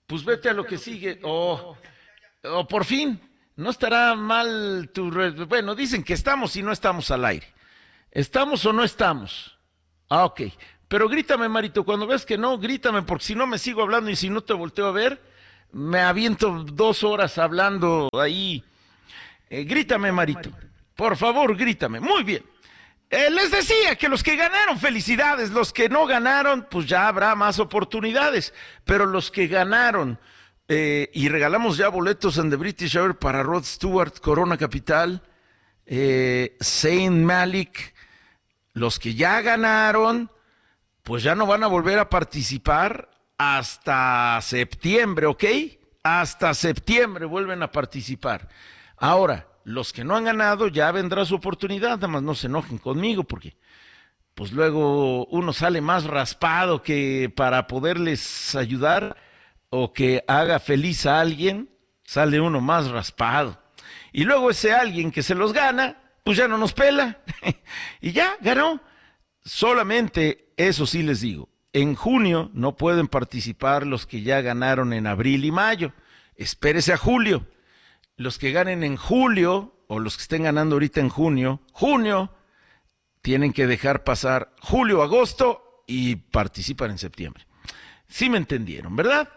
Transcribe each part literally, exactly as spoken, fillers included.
Pues vete a lo que sigue. O, o por fin, no estará mal tu... Bueno, dicen que estamos y no estamos al aire. ¿Estamos o no estamos? Ah, ok. Pero grítame, Marito, cuando ves que no, grítame, porque si no me sigo hablando y si no te volteo a ver, me aviento dos horas hablando ahí. Eh, grítame, Marito. Por favor, grítame. Muy bien. Eh, les decía que los que ganaron, felicidades. Los que no ganaron, pues ya habrá más oportunidades. Pero los que ganaron, eh, y regalamos ya boletos en The British Hour para Rod Stewart, Corona Capital, eh, Zayn Malik, los que ya ganaron, pues ya no van a volver a participar hasta septiembre, ¿ok? Hasta septiembre vuelven a participar. Ahora, los que no han ganado, ya vendrá su oportunidad, nada más no se enojen conmigo, porque pues luego uno sale más raspado que para poderles ayudar o que haga feliz a alguien, sale uno más raspado. Y luego ese alguien que se los gana, pues ya no nos pela. Y ya, ganó. Solamente, eso sí les digo, en junio no pueden participar los que ya ganaron en abril y mayo. Espérese a julio. Los que ganen en julio, o los que estén ganando ahorita en junio, junio, tienen que dejar pasar julio, agosto y participan en septiembre. Sí me entendieron, ¿verdad?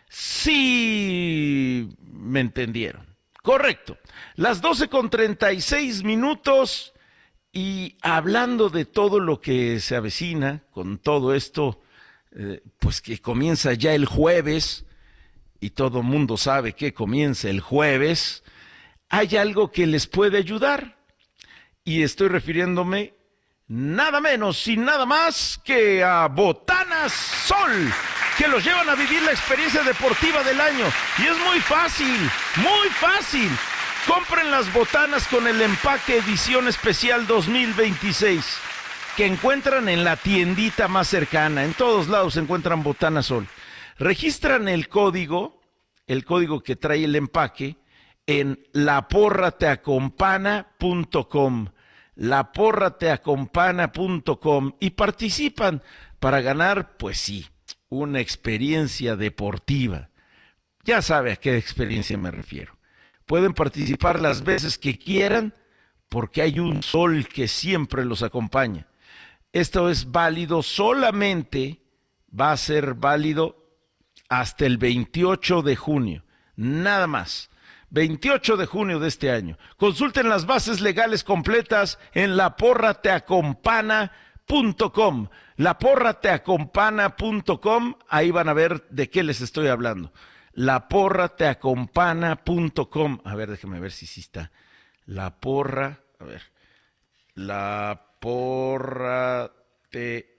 Sí me entendieron. Correcto. Las doce con treinta y seis minutos y hablando de todo lo que se avecina con todo esto, eh, pues que comienza ya el jueves y todo mundo sabe que comienza el jueves, hay algo que les puede ayudar y estoy refiriéndome nada menos y nada más que a Botanas Sol, que los llevan a vivir la experiencia deportiva del año. Y es muy fácil, muy fácil. Compren las botanas con el empaque edición especial dos mil veintiséis, que encuentran en la tiendita más cercana. En todos lados se encuentran Botanas Sol. Registran el código, el código que trae el empaque, en la porra te acompana punto com. la porra te acompana punto com y participan para ganar, pues sí, una experiencia deportiva. Ya sabe a qué experiencia me refiero. Pueden participar las veces que quieran porque hay un sol que siempre los acompaña. Esto es válido solamente, va a ser válido hasta el veintiocho de junio, nada más. veintiocho de junio de este año. Consulten las bases legales completas en la porra te acompana punto com. la porra te acompana punto com, ahí van a ver de qué les estoy hablando. la porra te acompana punto com. A ver, déjenme ver si sí está. La porra, a ver. La porra te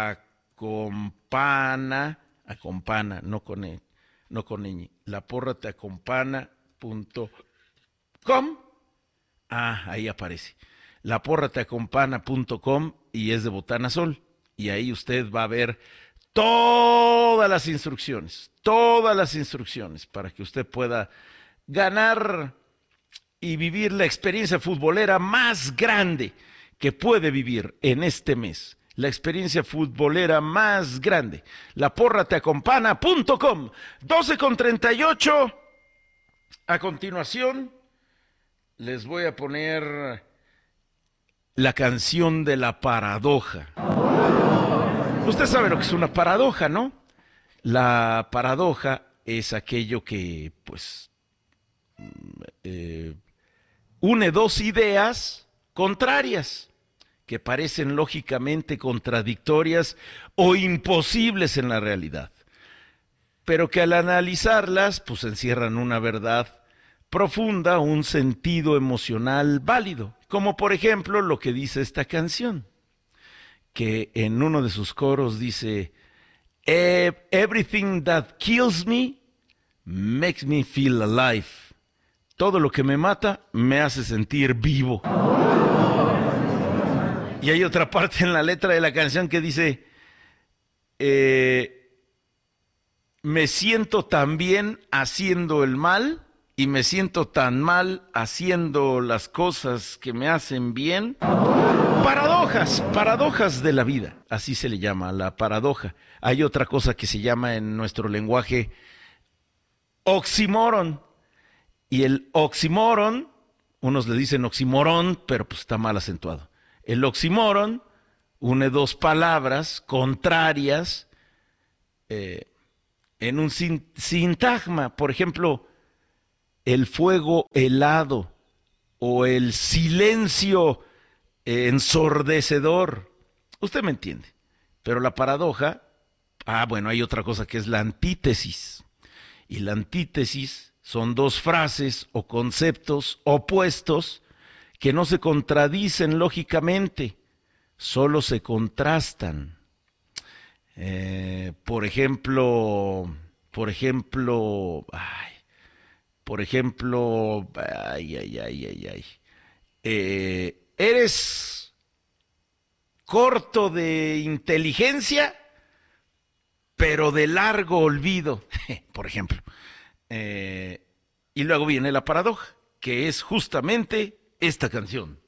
acompana, acompana, no con e, no con ñ. La porra te acompana punto com. Ah, ahí aparece. la porra te acompana punto com y es de Botana Sol. Y ahí usted va a ver todas las instrucciones, todas las instrucciones para que usted pueda ganar y vivir la experiencia futbolera más grande que puede vivir en este mes. La experiencia futbolera más grande. la porra te acompana punto com. doce con treinta y ocho. A continuación, les voy a poner la canción de la paradoja. Usted sabe lo que es una paradoja, ¿no? La paradoja es aquello que, pues, eh, une dos ideas contrarias que parecen lógicamente contradictorias o imposibles en la realidad, pero que al analizarlas, pues encierran una verdad profunda, un sentido emocional válido, como por ejemplo lo que dice esta canción, que en uno de sus coros dice: "Everything that kills me makes me feel alive." Todo lo que me mata me hace sentir vivo. Y hay otra parte en la letra de la canción que dice: eh, me siento tan bien haciendo el mal y me siento tan mal haciendo las cosas que me hacen bien. Paradojas, paradojas de la vida, así se le llama, la paradoja. Hay otra cosa que se llama en nuestro lenguaje oxímoron. Y el oxímoron, unos le dicen oxímoron, pero pues está mal acentuado. El oxímoron une dos palabras contrarias eh, en un sin, sintagma. Por ejemplo, el fuego helado o el silencio ensordecedor. Usted me entiende. Pero la paradoja, ah, bueno, hay otra cosa que es la antítesis. Y la antítesis son dos frases o conceptos opuestos que no se contradicen lógicamente, solo se contrastan. Eh, por ejemplo, por ejemplo, ay, por ejemplo, ay, ay, ay, ay, ay. Eh, ¿Eres corto de inteligencia, pero de largo olvido? Por ejemplo. Eh, y luego viene la paradoja, que es justamente esta canción.